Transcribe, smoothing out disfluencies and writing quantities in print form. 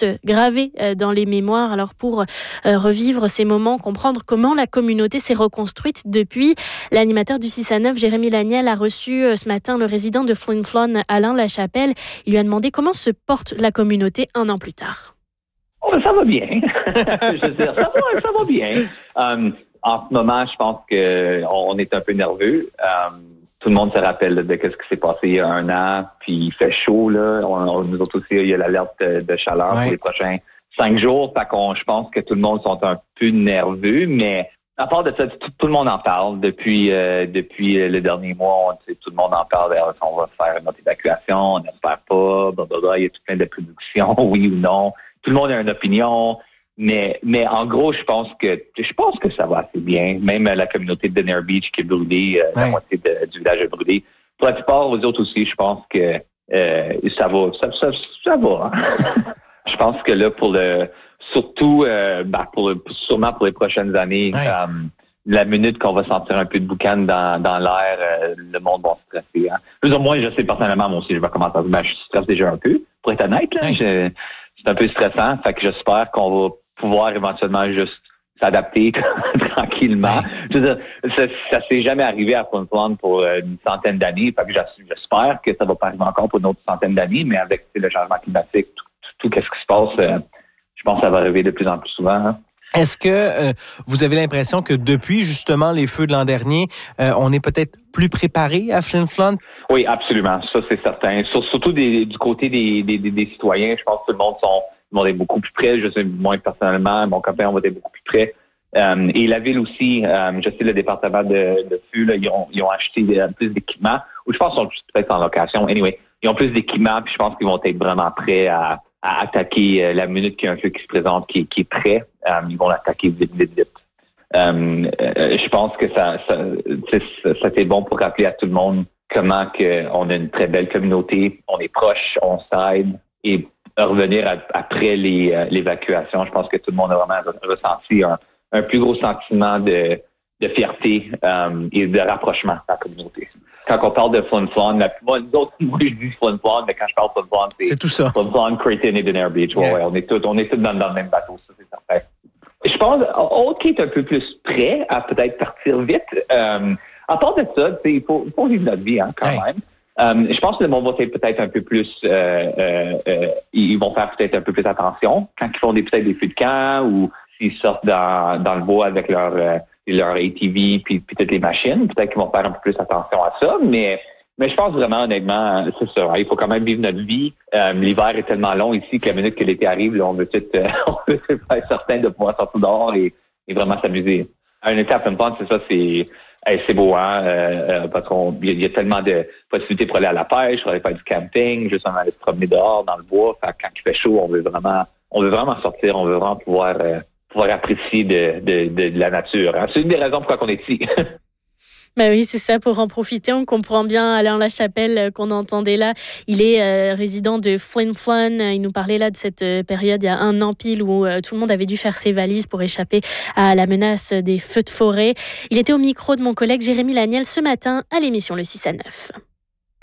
restent gravés dans les mémoires. Alors pour revivre ces moments, comprendre comment la communauté s'est reconstruite depuis, l'animateur du 6 à 9, Jérémy Laniel, a reçu ce matin le résident de Flin Flon, Alain Lachapelle. Il lui a demandé comment se porte la communauté un an plus tard. Oh, ça va bien. Je veux dire, ça va bien. En ce moment, je pense qu'on est un peu nerveux. Tout le monde se rappelle de ce qui s'est passé il y a un an, puis il fait chaud, là. Nous autres aussi, il y a l'alerte de chaleur pour les prochains 5 jours. Fait qu'on, je pense que tout le monde sont un peu nerveux, mais à part de ça, tout le monde en parle depuis les derniers mois. Tout le monde en parle. On va faire notre évacuation, on n'espère pas. Blablabla, il y a tout plein de prédictions, oui ou non. Tout le monde a une opinion. Mais en gros, je pense que ça va assez bien. Même la communauté de Nair Beach qui est brûlée, la moitié du village est brûlé. Pour la plupart, aux autres aussi, je pense que ça va. Ça va. Je pense que là, sûrement pour les prochaines années, la minute qu'on va sentir un peu de boucan dans l'air, le monde va se stresser. Hein. Plus ou moins, je sais personnellement, moi aussi, je vais commencer à dire, je stresse déjà un peu, pour être honnête. Là, c'est un peu stressant. Fait que j'espère qu'on va pouvoir éventuellement juste s'adapter tranquillement. Je veux dire, ça s'est jamais arrivé à Flin Flon pour une centaine d'années. Fait que j'espère que ça va pas arriver encore pour une autre centaine d'années, mais avec le changement climatique, tout ce qui se passe, je pense que ça va arriver de plus en plus souvent. Hein. Est-ce que vous avez l'impression que depuis justement les feux de l'an dernier, on est peut-être plus préparé à Flin Flon? Oui, absolument. Ça, c'est certain. Surtout du côté des citoyens, je pense que tout le monde est beaucoup plus près. Je sais, moi, personnellement, mon copain, on va être beaucoup plus près. Et la ville aussi, je sais, le département de feu, là, ils ont acheté plus d'équipements. Ou je pense qu'ils sont peut-être en location. Anyway, ils ont plus d'équipements, puis je pense qu'ils vont être vraiment prêts à attaquer la minute qu'il y a un feu qui se présente, qui est prêt. Ils vont l'attaquer vite. Je pense que ça c'est bon pour rappeler à tout le monde comment on a une très belle communauté, on est proche, on s'aide, et revenir après l'évacuation, je pense que tout le monde a vraiment ressenti un plus gros sentiment de fierté et de rapprochement dans la communauté. Quand on parle de Flin Flon, moi je dis Flin Flon, mais quand je parle de Flin Flon, c'est tout ça. Flin Flon, Creighton et Nair Beach. Ouais, on est tous dans le même bateau, ça c'est certain. Je pense OK est un peu plus prêt à peut-être partir vite. À part de ça, il faut vivre notre vie quand même. Je pense que le monde va être peut-être un peu plus... ils vont faire peut-être un peu plus attention quand ils font peut-être des feux de camp ou s'ils sortent dans le bois avec leur ATV puis toutes les machines. Peut-être qu'ils vont faire un peu plus attention à ça, mais je pense vraiment, honnêtement, c'est ça. Il faut quand même vivre notre vie. L'hiver est tellement long ici que la minute que l'été arrive, là, on veut être certain de pouvoir sortir dehors et vraiment s'amuser. Un été à Flin Flon, c'est ça, c'est beau, hein? Parce qu'il y a tellement de possibilités pour aller à la pêche, pour aller faire du camping, juste aller se promener dehors dans le bois. Fait, quand il fait chaud, on veut vraiment sortir, on veut vraiment pouvoir apprécier de la nature. Hein? C'est une des raisons pourquoi on est ici. Ben oui, c'est ça, pour en profiter. On comprend bien Alain Lachapelle qu'on entendait là. Il est résident de Flin Flon. Il nous parlait là de cette période il y a un an pile où tout le monde avait dû faire ses valises pour échapper à la menace des feux de forêt. Il était au micro de mon collègue Jérémy Laniel ce matin à l'émission Le 6 à 9.